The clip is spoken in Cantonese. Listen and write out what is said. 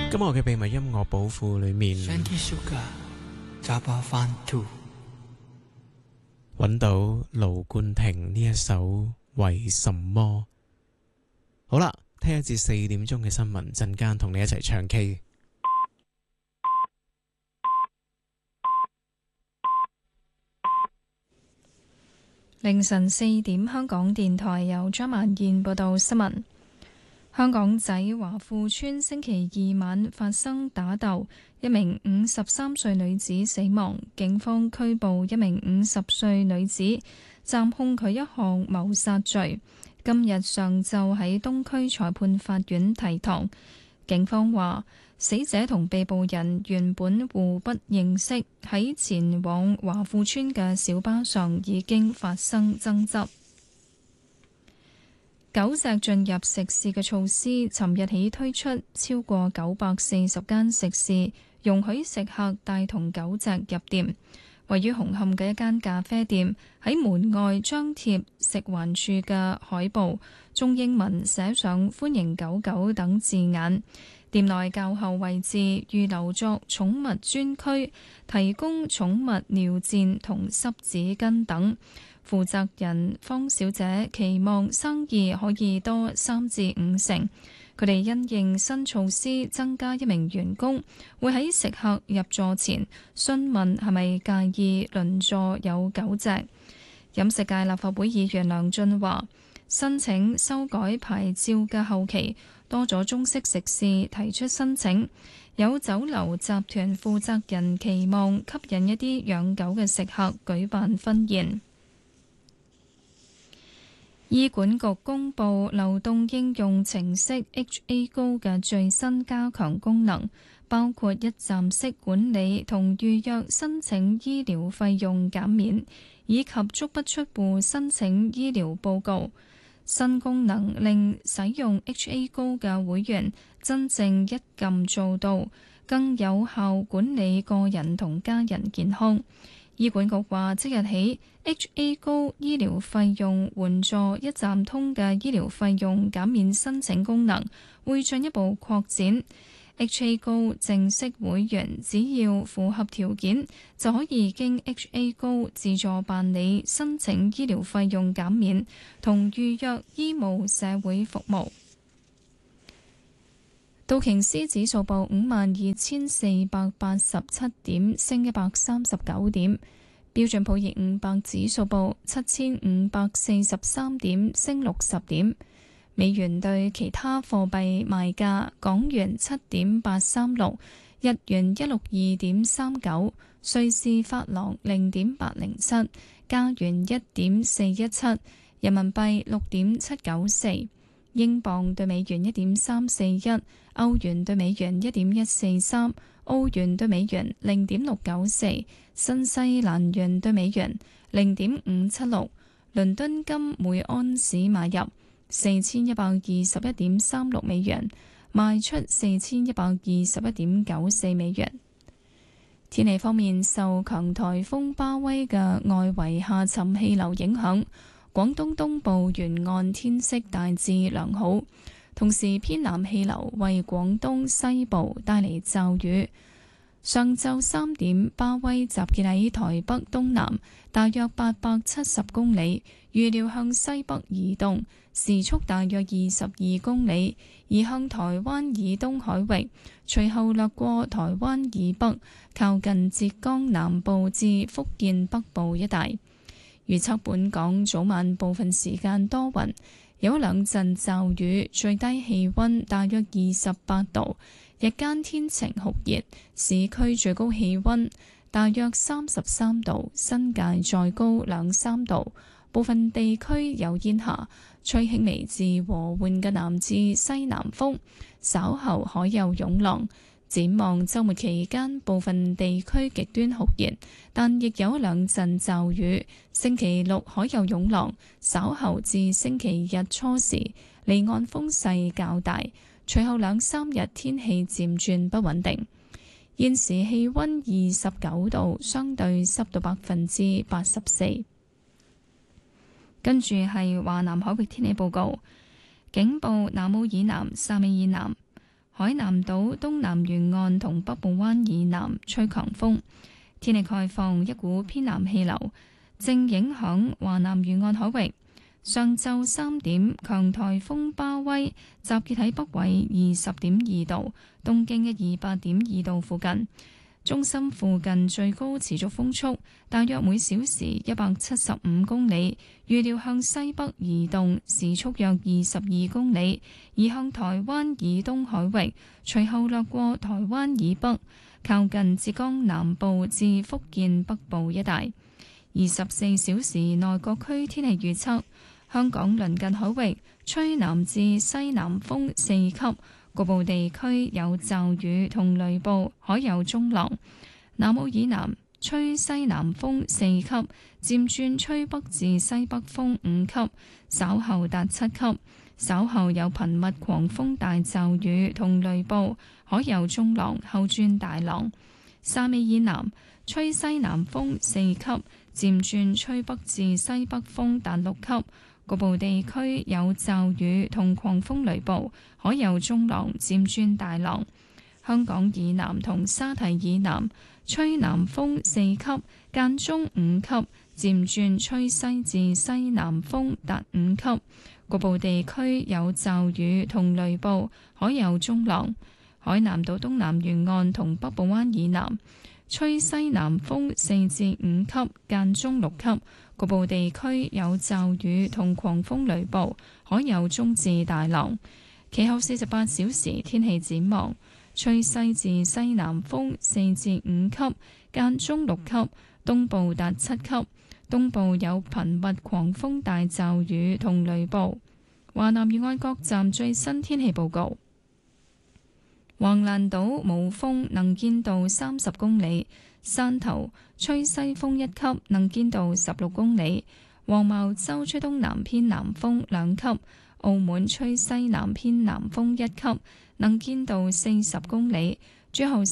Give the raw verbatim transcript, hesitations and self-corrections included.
今日我嘅秘密音樂寶庫裏面揾到盧冠廷呢一首為什麼。好啦，聽一節四點鐘嘅新聞，陣間同你一齊唱 K。 凌晨四點，香港電台由張曼燕報道新聞。香港仔華富村星期二晚發生打鬥，一名五十三歲女子死亡，警方拘捕一名五十歲女子，暫控佢一項謀殺罪。今日上晝喺東區裁判法院提堂。警方話，死者同被捕人原本互不認識，喺前往華富村嘅小巴上已經發生爭執。狗隻進入食肆嘅措施，尋日起推出，超過九百四十間食肆容許食客帶同狗隻入店。位於紅磡嘅一間咖啡店喺門外張貼食環署嘅海報，中英文寫上歡迎狗狗等字眼。店內較後位置預留作寵物專區，提供寵物尿墊同濕紙巾等。負責人方小姐期望生意可以多三至五成。佢哋因應新措施增加一名員工，會喺食客入座前詢問係咪介意鄰座有狗隻。飲食界立法會議員梁俊話，申請修改牌照嘅後期多咗中式食肆提出申請，有酒樓集團負責人期望吸引一啲養狗嘅食客舉辦婚宴。醫管局公布流動應用程式 H A Go 嘅最新加強功能，包括一站式管理同預約申請醫療費用減免，以及足不出戶申請醫療報告。新功能令使用 H A Go 嘅會員真正一撳做到，更有效管理個人同家人健康。醫管局話，即日起 H A Go 醫療費用援助一站通嘅醫療費用減免申請功能會進一步擴展。H A Go 正式會員只要符合條件，就可以經 H A Go 自助辦理申請醫療費用減免同預約醫務社會服務。道瓊斯指數報五萬二千四百八十七點，升一百三十九點。標準普爾五百指數報七千五百四十三點，升六十點。美元對其他貨幣賣價：港元七點八三六，日元一六二點三九，瑞士法郎零點八零七，加元一點四一七，人民幣六點七九四。英鎊對美元一點三四一，歐元對美元一點一四三，澳元對美元零點六九四，新西蘭元對美元零點五七六。倫敦金每安士買入四千一百二十一點三六美元，賣出四千一百二十一點九四美元。天氣方面，受強颱風巴威嘅外圍下沉氣流影響，廣東東部沿岸天色大致良好，同時偏南氣流為廣東西部帶嚟驟雨。上晝三點，巴威集結喺台北東南大約八百七十公里，預料向西北移動，時速大約二十二公里，移向台灣以東海域，隨後掠過台灣以北，靠近浙江南部至福建北部一帶。預測本港早晚部分時間多雲，有一兩陣驟雨，最低氣溫大約二十八度，日間天晴酷熱，市區最高氣溫大約三十三度，新界再高兩三度，部分地區有煙霞，吹輕微至和緩嘅南至西南風，稍後海有湧浪。展望週末期間，部分地區極端酷熱，但亦有兩陣驟雨。星期六海有湧浪，稍後至星期日初時離岸風勢較大。隨後兩三日天氣漸轉不穩定。現時氣溫二十九度，相對濕度百分之八十四。跟住係華南海域天氣報告，警報南澳以南、汕尾以南海南島東南沿岸同北部灣以南吹強風。天氣概況，一股偏南氣流正影響華南沿岸海域。上晝三點，強颱風巴威集結喺北緯二十點二度，東經一二八點二度附近。中心附近最高持續風速大約每小時一百七十五公里，預料向西北移動，時速約二十二公里，移向台灣以東海域，隨後掠過台灣以北，靠近浙江南部至福建北部一帶。二十四小時內各區天氣預測：香港鄰近海域吹南至西南風四級，局部地區有驟雨同雷暴，海有中浪。南澳以南吹西南風四級，漸轉吹北至西北風五級，稍後達七級。稍後有頻密狂風大驟雨同雷暴，海有中浪，後轉大浪。汕尾以南吹西南風四級，漸轉吹北至西北風達六級，局部地區有驟雨同狂風雷暴，海有中浪，漸轉大浪。香港以南同沙堤以南吹南風四級，間中五級，漸轉吹西至西南風達五級，局部地區有驟雨同雷暴，海有中浪。海南島東南沿岸同北部灣以南吹西南風四至五級，間中六級，局部地區有驟雨同狂風雷暴，海有中至大浪。其後四十八小時天氣展望：吹西至西南風四至五級，間中六級，東部達七級，東部有頻密狂風大驟雨同雷暴。華南沿岸各站最新天氣報告：橫瀾島冇風，能見度三十公里；汕頭吹西風一級，能見度十六公里；黃茅洲吹東南偏南風兩級；澳門吹西南偏南風一級，能見度四十公里。最後